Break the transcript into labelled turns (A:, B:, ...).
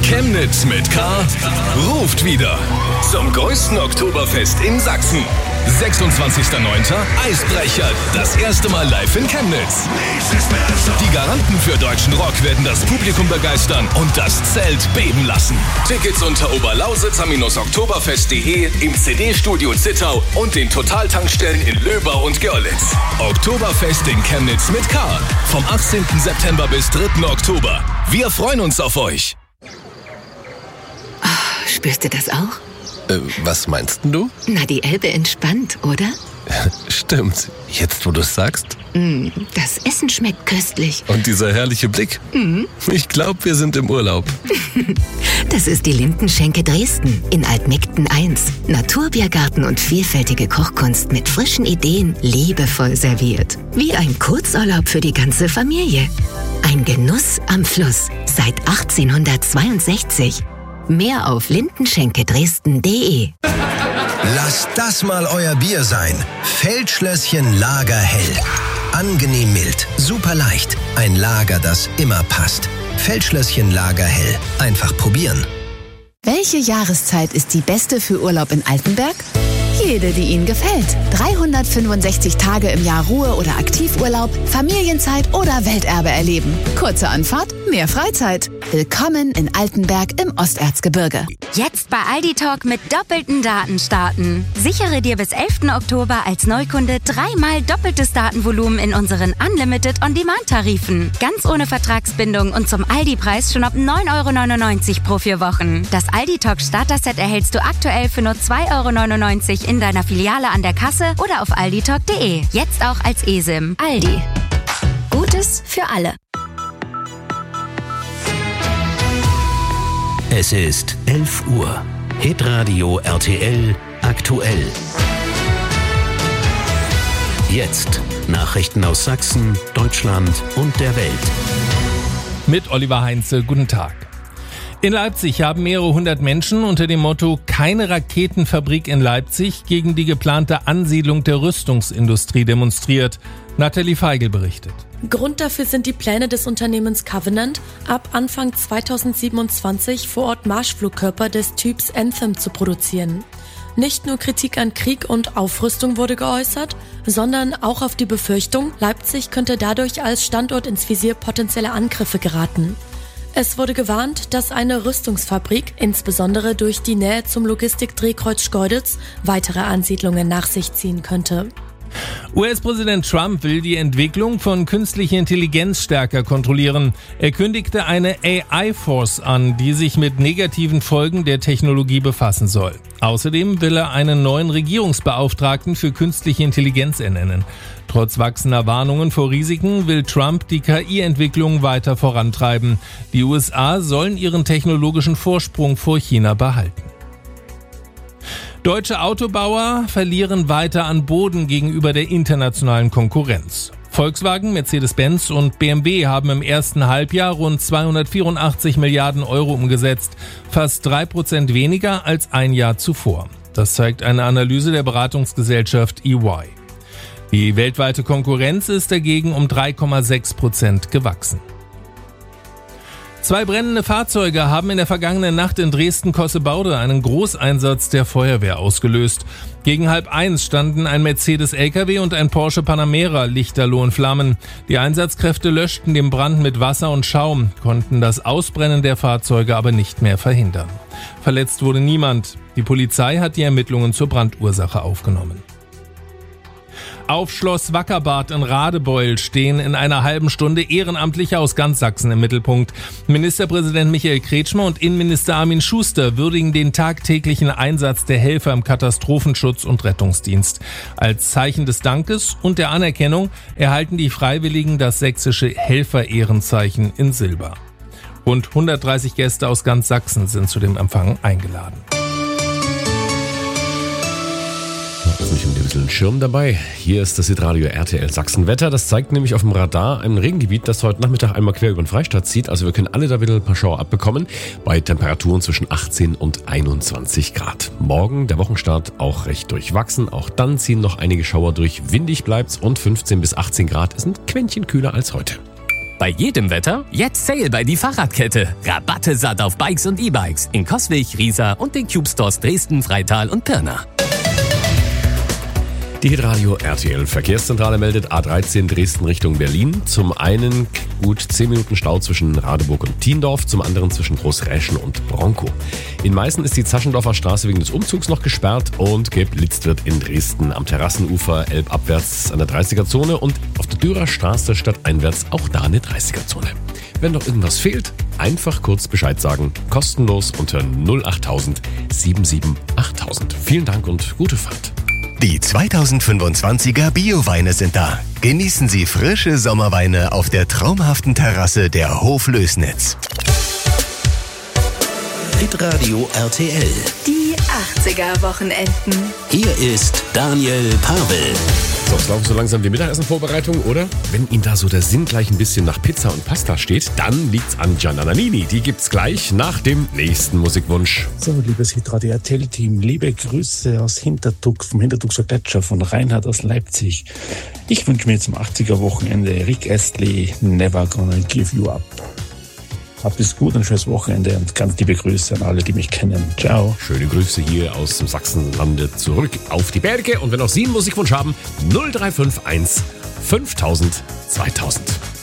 A: Chemnitz mit K ruft wieder zum größten Oktoberfest in Sachsen. 26.09. Eisbrecher, das erste Mal live in Chemnitz. Die Garanten für deutschen Rock werden das Publikum begeistern und das Zelt beben lassen. Tickets unter oberlausitzer-oktoberfest.de, im CD-Studio Zittau und den Totaltankstellen in Löbau und Görlitz. Oktoberfest in Chemnitz mit K. Vom 18. September bis 3. Oktober. Wir freuen uns auf euch.
B: Oh, spürst du das auch?
C: Was meinst du?
B: Na, die Elbe entspannt, oder?
C: Stimmt. Jetzt, wo du es sagst.
B: Das Essen schmeckt köstlich.
C: Und dieser herrliche Blick. Ich glaube, wir sind im Urlaub.
B: Das ist die Lindenschenke Dresden in Altmegden 1. Naturbiergarten und vielfältige Kochkunst mit frischen Ideen, liebevoll serviert. Wie ein Kurzurlaub für die ganze Familie. Ein Genuss am Fluss seit 1862. Mehr auf lindenschenkedresden.de.
D: Lasst das mal euer Bier sein. Feldschlösschen Lager Hell. Angenehm mild, super leicht. Ein Lager, das immer passt. Feldschlösschen Lager Hell. Einfach probieren.
E: Welche Jahreszeit ist die beste für Urlaub in Altenberg? Jede, die Ihnen gefällt. 365 Tage im Jahr Ruhe- oder Aktivurlaub, Familienzeit oder Welterbe erleben. Kurze Anfahrt, mehr Freizeit. Willkommen in Altenberg im Osterzgebirge.
F: Jetzt bei Aldi Talk mit doppelten Daten starten. Sichere dir bis 11. Oktober als Neukunde 3-mal doppeltes Datenvolumen in unseren Unlimited On-Demand-Tarifen. Ganz ohne Vertragsbindung und zum Aldi-Preis schon ab 9,99 € pro 4 Wochen. Das Aldi Talk Starter-Set erhältst du aktuell für nur 2,99 € in deiner Filiale an der Kasse oder auf alditalk.de. Jetzt auch als eSIM. Aldi. Gutes für alle.
G: Es ist 11 Uhr. Hitradio RTL aktuell. Jetzt Nachrichten aus Sachsen, Deutschland und der Welt.
H: Mit Oliver Heinze, guten Tag. In Leipzig haben mehrere hundert Menschen unter dem Motto "Keine Raketenfabrik in Leipzig" gegen die geplante Ansiedlung der Rüstungsindustrie demonstriert. Nathalie Feigl berichtet.
I: Grund dafür sind die Pläne des Unternehmens Covenant, ab Anfang 2027 vor Ort Marschflugkörper des Typs Anthem zu produzieren. Nicht nur Kritik an Krieg und Aufrüstung wurde geäußert, sondern auch auf die Befürchtung, Leipzig könnte dadurch als Standort ins Visier potenzieller Angriffe geraten. Es wurde gewarnt, dass eine Rüstungsfabrik, insbesondere durch die Nähe zum Logistikdrehkreuz Schkeuditz, weitere Ansiedlungen nach sich ziehen könnte.
H: US-Präsident Trump will die Entwicklung von künstlicher Intelligenz stärker kontrollieren. Er kündigte eine AI-Force an, die sich mit negativen Folgen der Technologie befassen soll. Außerdem will er einen neuen Regierungsbeauftragten für künstliche Intelligenz ernennen. Trotz wachsender Warnungen vor Risiken will Trump die KI-Entwicklung weiter vorantreiben. Die USA sollen ihren technologischen Vorsprung vor China behalten. Deutsche Autobauer verlieren weiter an Boden gegenüber der internationalen Konkurrenz. Volkswagen, Mercedes-Benz und BMW haben im ersten Halbjahr rund 284 Milliarden Euro umgesetzt, fast 3% weniger als ein Jahr zuvor. Das zeigt eine Analyse der Beratungsgesellschaft EY. Die weltweite Konkurrenz ist dagegen um 3,6% gewachsen. 2 brennende Fahrzeuge haben in der vergangenen Nacht in Dresden-Cossebaude einen Großeinsatz der Feuerwehr ausgelöst. Gegen 12:30 standen ein Mercedes-LKW und ein Porsche Panamera lichterloh in Flammen. Die Einsatzkräfte löschten den Brand mit Wasser und Schaum, konnten das Ausbrennen der Fahrzeuge aber nicht mehr verhindern. Verletzt wurde niemand. Die Polizei hat die Ermittlungen zur Brandursache aufgenommen. Auf Schloss Wackerbad in Radebeul stehen in einer halben Stunde Ehrenamtliche aus ganz Sachsen im Mittelpunkt. Ministerpräsident Michael Kretschmer und Innenminister Armin Schuster würdigen den tagtäglichen Einsatz der Helfer im Katastrophenschutz und Rettungsdienst. Als Zeichen des Dankes und der Anerkennung erhalten die Freiwilligen das sächsische Helfer-Ehrenzeichen in Silber. Rund 130 Gäste aus ganz Sachsen sind zu dem Empfang eingeladen.
J: Nicht ein bisschen Schirm dabei. Hier ist das Hitradio RTL Sachsen-Wetter. Das zeigt nämlich auf dem Radar ein Regengebiet, das heute Nachmittag einmal quer über den Freistaat zieht. Also wir können alle da wieder ein paar Schauer abbekommen bei Temperaturen zwischen 18 und 21 Grad. Morgen, der Wochenstart, auch recht durchwachsen. Auch dann ziehen noch einige Schauer durch. Windig bleibt's und 15 bis 18 Grad ist ein Quäntchen kühler als heute.
K: Bei jedem Wetter jetzt Sale bei die Fahrradkette. Rabatte satt auf Bikes und E-Bikes in Coswig, Riesa und den Cube Stores Dresden, Freital und Pirna.
J: Die Hitradio RTL Verkehrszentrale meldet A13 Dresden Richtung Berlin. Zum einen gut 10 Minuten Stau zwischen Radeburg und Thiendorf, zum anderen zwischen Großräschen und Bronkow. In Meißen ist die Zaschendorfer Straße wegen des Umzugs noch gesperrt und geblitzt wird in Dresden am Terrassenufer elbabwärts an der 30er-Zone und auf der Dürer Straße stadteinwärts auch da eine 30er-Zone. Wenn noch irgendwas fehlt, einfach kurz Bescheid sagen. Kostenlos unter 08000 77 8000. Vielen Dank und gute Fahrt.
D: Die 2025er Bio-Weine sind da. Genießen Sie frische Sommerweine auf der traumhaften Terrasse der Hof Lößnitz.
G: Hitradio RTL.
E: Die 80er-Wochenenden.
G: Hier ist Daniel Pavel.
J: So, es laufen so langsam die Mittagessenvorbereitungen, oder? Wenn Ihnen da so der Sinn gleich ein bisschen nach Pizza und Pasta steht, dann liegt's an Gianna Nannini. Die gibt's gleich nach dem nächsten Musikwunsch.
L: So, liebes Hitradio RTL-Team, liebe Grüße aus Hintertux, vom Hintertuxer Gletscher, von Reinhard aus Leipzig. Ich wünsche mir zum 80er-Wochenende Rick Astley, Never Gonna Give You Up. Habt es gut, ein schönes Wochenende und ganz liebe Grüße an alle, die mich kennen. Ciao.
J: Schöne Grüße hier aus dem Sachsenlande zurück auf die Berge. Und wenn auch Sie einen Musikwunsch haben, 0351 5000 2000.